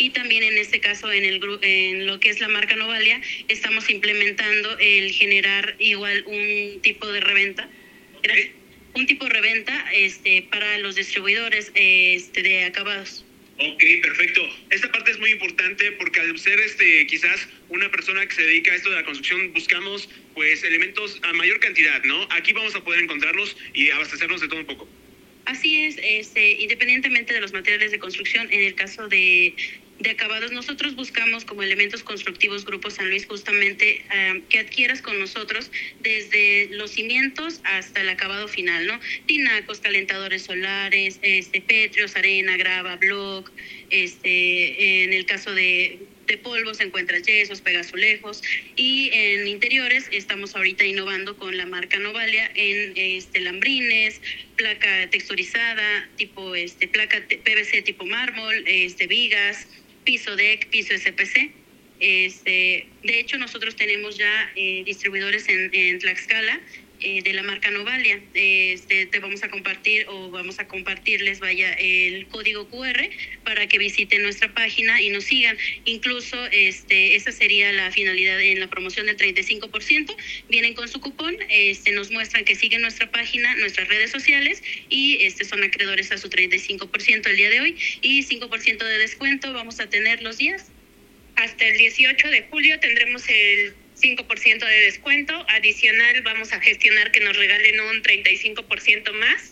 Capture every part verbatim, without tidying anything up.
y también en este caso en el en lo que es la marca Novalia estamos implementando el generar igual un tipo de reventa, Okay. un tipo de reventa este para los distribuidores este de acabados. Ok, perfecto. Esta parte es muy importante porque al ser este quizás una persona que se dedica a esto de la construcción, buscamos pues elementos a mayor cantidad, ¿no? Aquí vamos a poder encontrarlos y abastecernos de todo un poco. Así es, este, independientemente de los materiales de construcción, en el caso de, de acabados, nosotros buscamos como elementos constructivos Grupo San Luis justamente uh, que adquieras con nosotros desde los cimientos hasta el acabado final, ¿no? Tinacos, calentadores solares, este, pétreos, arena, grava, block, este, en el caso de... de polvo se encuentran yesos, pegazulejos, y en interiores estamos ahorita innovando con la marca Novalia en este lambrines, placa texturizada, tipo este placa P V C tipo mármol, este vigas, piso deck, piso S P C. Este, de hecho nosotros tenemos ya eh, distribuidores en, en Tlaxcala eh, de la marca Novalia. Este, te vamos a compartir o vamos a compartirles vaya el código Q R para que visiten nuestra página y nos sigan. Incluso este esa sería la finalidad en la promoción del treinta y cinco por ciento. Vienen con su cupón, este nos muestran que siguen nuestra página, nuestras redes sociales y este son acreedores a su treinta y cinco por ciento el día de hoy y cinco por ciento de descuento vamos a tener los días. Hasta el dieciocho de julio tendremos el cinco por ciento de descuento. Adicional, vamos a gestionar que nos regalen un treinta y cinco por ciento más.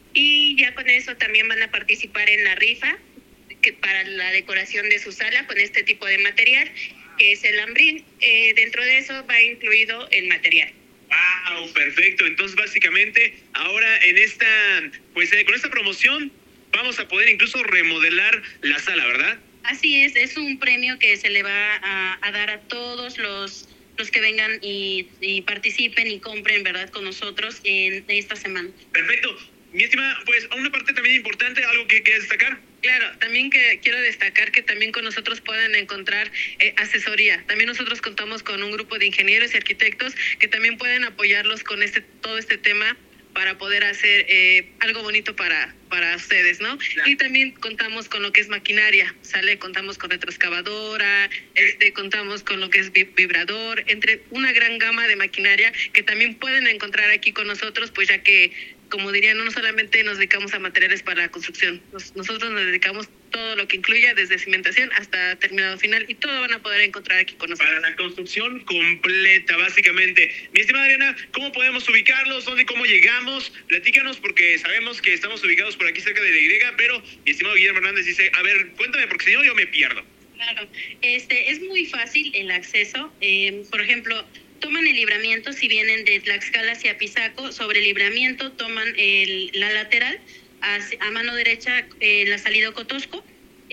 Y ya con eso también van a participar en la rifa que para la decoración de su sala con este tipo de material, que es el lambrín. Eh, dentro de eso va incluido el material. ¡Wow! Perfecto. entonces básicamente ahora en esta, pues eh, con esta promoción vamos a poder incluso remodelar la sala, ¿verdad? Así es, es un premio que se le va a, a dar a todos los, los que vengan y, y participen y compren, ¿verdad?, con nosotros en esta semana. Perfecto. Mi estimada, pues una parte también importante, algo que quieras destacar. Claro, también que quiero destacar que también con nosotros pueden encontrar eh, asesoría. También nosotros contamos con un grupo de ingenieros y arquitectos que también pueden apoyarlos con este todo este tema para poder hacer eh, algo bonito para, para ustedes, ¿no? Claro. Y también contamos con lo que es maquinaria, ¿sale? Contamos con retroexcavadora, este, contamos con lo que es vibrador, entre una gran gama de maquinaria que también pueden encontrar aquí con nosotros, pues ya que, como dirían, no solamente nos dedicamos a materiales para la construcción, nos, nosotros nos dedicamos todo lo que incluya desde cimentación hasta terminado final y todo van a poder encontrar aquí con nosotros. Para la construcción completa, básicamente. Mi estimada Adriana, ¿cómo podemos ubicarlos? ¿Dónde, cómo llegamos? Platícanos porque sabemos que estamos ubicados por aquí cerca de la Y, pero mi estimado Guillermo Hernández dice, a ver, cuéntame porque si no yo me pierdo. Claro, este es muy fácil el acceso, eh, por ejemplo, toman el libramiento si vienen de Tlaxcala hacia Pisaco, sobre el libramiento toman el, la lateral, a, a mano derecha eh, la salida a Cotosco,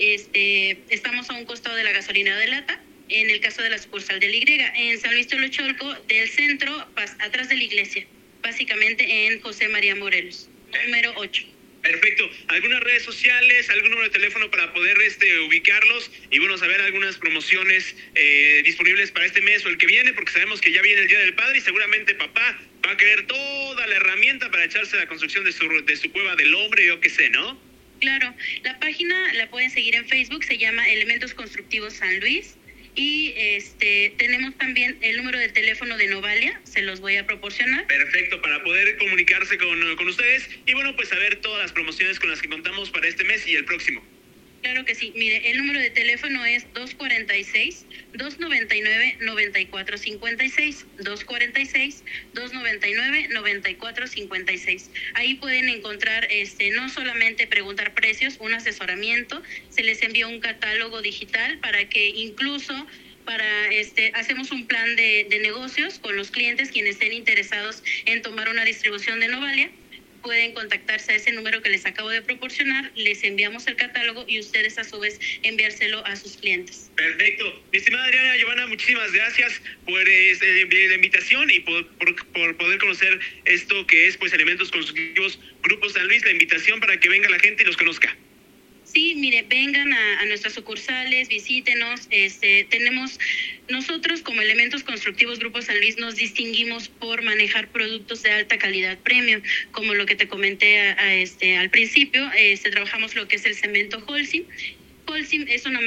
este, estamos a un costado de la gasolinera de lata, en el caso de la sucursal del Y, en San Luis Tolocholco, del centro, pas, atrás de la iglesia, básicamente en José María Morelos, número ocho. Perfecto. ¿Algunas redes sociales, algún número de teléfono para poder este ubicarlos y bueno, saber algunas promociones eh, disponibles para este mes o el que viene? Porque sabemos que ya viene el Día del Padre y seguramente papá va a querer toda la herramienta para echarse a la construcción de su, de su cueva del hombre, yo qué sé, ¿no? Claro, la página la pueden seguir en Facebook, se llama Elementos Constructivos San Luis. Y este tenemos también el número de teléfono de Novalia, se los voy a proporcionar. Perfecto, para poder comunicarse con, con ustedes y bueno, pues saber todas las promociones con las que contamos para este mes y el próximo. Claro que sí, mire, el número de teléfono es dos cuarenta y seis, dos noventa y nueve, noventa y cuatro cincuenta y seis, dos cuarenta y seis, dos noventa y nueve, noventa y cuatro cincuenta y seis. Ahí pueden encontrar este no solamente preguntar precios, un asesoramiento, se les envía un catálogo digital para que incluso para este hacemos un plan de, de negocios con los clientes quienes estén interesados en tomar una distribución de Novalia. Pueden contactarse a ese número que les acabo de proporcionar, les enviamos el catálogo y ustedes a su vez enviárselo a sus clientes. Perfecto. Mi estimada Adriana Giovanna, muchísimas gracias por eh, la invitación y por, por, por poder conocer esto que es pues Elementos Constructivos Grupo San Luis, la invitación para que venga la gente y los conozca. Sí, mire, vengan a, a nuestras sucursales, visítenos, este, tenemos, nosotros como Elementos Constructivos Grupo San Luis nos distinguimos por manejar productos de alta calidad premium, como lo que te comenté a, a este, al principio, este, trabajamos lo que es el cemento Holcim. Holcim es una